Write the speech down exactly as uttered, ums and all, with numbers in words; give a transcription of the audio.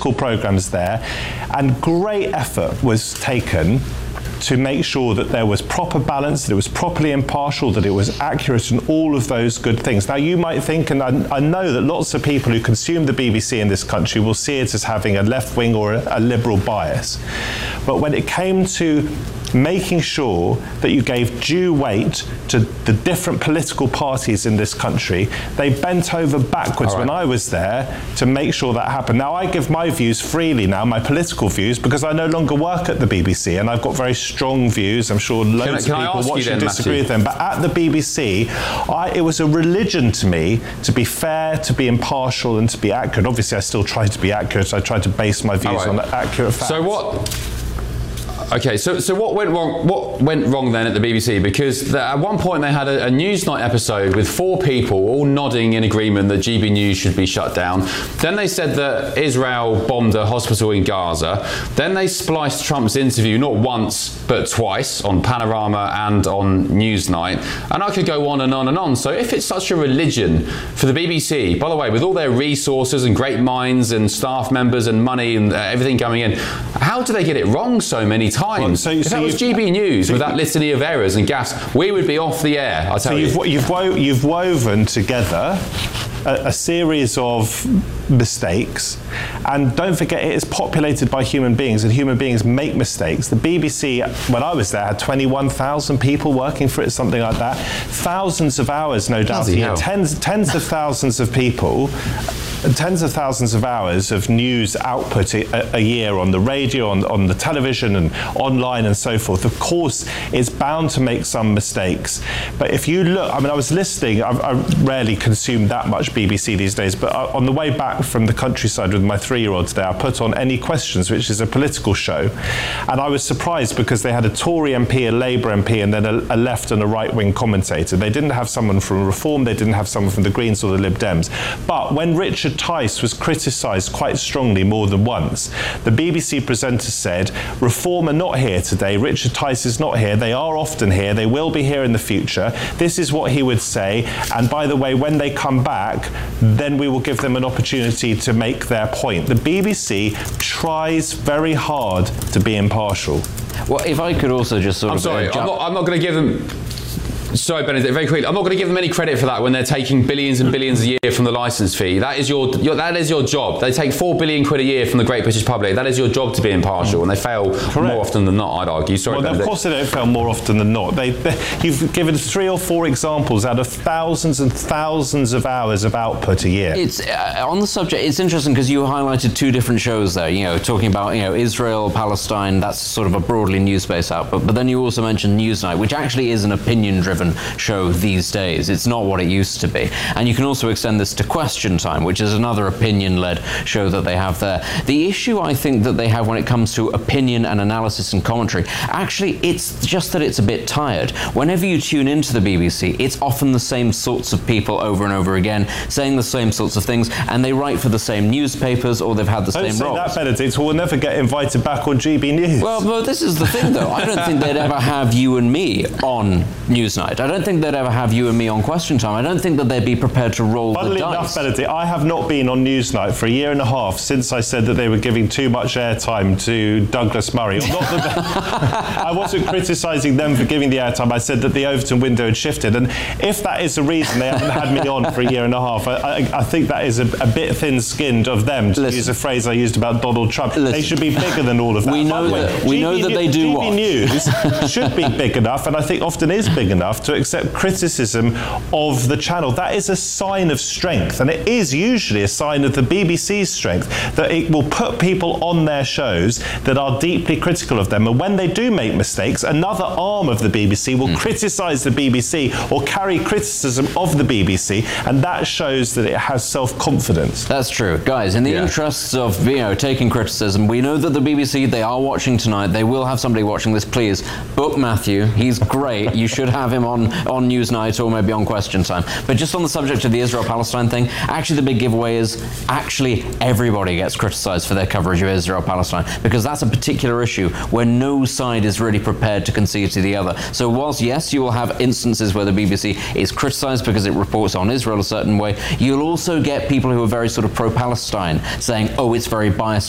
political programmes there, and great effort was taken to make sure that there was proper balance, that it was properly impartial, that it was accurate, and all of those good things. Now, you might think, and I, I know that lots of people who consume the B B C in this country will see it as having a left-wing or a, a liberal bias. But when it came to making sure that you gave due weight to the different political parties in this country, they bent over backwards right. when I was there to make sure that happened. Now, I give my views freely now, my political views, because I no longer work at the B B C, and I've got very strong views. I'm sure loads can, can of people watching then, disagree Matthew? with them. But at the B B C, I, it was a religion to me to be fair, to be impartial, and to be accurate. Obviously, I still try to be accurate. I try to base my views right. on accurate facts. So what... Okay, so so what went wrong? What went wrong then at the B B C? Because the, at one point they had a, a Newsnight episode with four people all nodding in agreement that G B News should be shut down. Then they said that Israel bombed a hospital in Gaza. Then they spliced Trump's interview not once but twice on Panorama and on Newsnight. And I could go on and on and on. So if it's such a religion for the B B C, by the way, with all their resources and great minds and staff members and money and uh, everything coming in, how do they get it wrong so many times? Well, so, if so that was G B News so with that litany of errors and gaffes, we would be off the air, I tell so you. You've, you've, wo- you've woven together a, a series of mistakes, and don't forget it is populated by human beings, and human beings make mistakes. The B B C, when I was there, had twenty-one thousand people working for it, something like that. Thousands of hours, no doubt, here. Tens, tens of thousands of people, tens of thousands of hours of news output a, a year on the radio, on, on the television and online and so forth. Of course, it's bound to make some mistakes. But if you look, I mean, I was listening, I, I rarely consume that much B B C these days, but on the way back from the countryside with my three-year-old today, I put on Any Questions, which is a political show. And I was surprised because they had a Tory M P, a Labour M P, and then a, a left and a right-wing commentator. They didn't have someone from Reform, they didn't have someone from the Greens or the Lib Dems. But when Richard Tice was criticised quite strongly more than once, the B B C presenter said, Reform are not here today, Richard Tice is not here, they are often here, they will be here in the future. This is what he would say, and by the way, when they come back, then we will give them an opportunity to make their point. The B B C tries very hard to be impartial. Well, if I could also just sort I'm of... sorry, uh, I'm not, I'm not going to give them... Sorry, Benedict, very quickly. I'm not going to give them any credit for that when they're taking billions and billions a year from the licence fee. That is your, your that is your job. They take four billion quid a year from the great British public. That is your job to be impartial, and they fail Correct. more often than not, I'd argue. Sorry, well, Benedict. Of course they don't fail more often than not. They, they, you've given three or four examples out of thousands and thousands of hours of output a year. It's uh, on the subject. It's interesting because you highlighted two different shows there. You know, talking about you know Israel, Palestine. That's sort of a broadly news-based output. But then you also mentioned Newsnight, which actually is an opinion-driven show these days. It's not what it used to be. And you can also extend this to Question Time, which is another opinion-led show that they have there. The issue I think that they have when it comes to opinion and analysis and commentary, actually it's just that it's a bit tired. Whenever you tune into the B B C, it's often the same sorts of people over and over again saying the same sorts of things, and they write for the same newspapers, or they've had the Don't same say roles. that, Benedict. We'll never get invited back on G B News. Well, well, this is the thing, though. I don't think they'd ever have you and me on Newsnight. I don't think they'd ever have you and me on Question Time. I don't think that they'd be prepared to roll Funnily the dice. enough, Benedict, I have not been on Newsnight for a year and a half since I said that they were giving too much airtime to Douglas Murray. Not that they, I wasn't criticising them for giving the airtime. I said that the Overton window had shifted. And if that is the reason they haven't had me on for a year and a half, I, I, I think that is a, a bit thin-skinned of them, to Listen. use a phrase I used about Donald Trump. Listen. They should be bigger than all of that. We know way, that, we G B know that News, they do G B what? News should be big enough, and I think often is big enough, to accept criticism of the channel. That is a sign of strength, and it is usually a sign of the B B C's strength, that it will put people on their shows that are deeply critical of them, and when they do make mistakes, another arm of the B B C will mm. criticise the B B C or carry criticism of the B B C, and that shows that it has self-confidence. That's true. Guys, in the yeah. interests of, you know, taking criticism, we know that the B B C, they are watching tonight. They will have somebody watching this. Please, book Matthew. He's great. You should have him on, on Newsnight or maybe on Question Time. But just on the subject of the Israel-Palestine thing, actually the big giveaway is actually everybody gets criticised for their coverage of Israel-Palestine, because that's a particular issue where no side is really prepared to concede to the other. So whilst, yes, you will have instances where the B B C is criticised because it reports on Israel a certain way, you'll also get people who are very sort of pro-Palestine saying, oh, it's very biased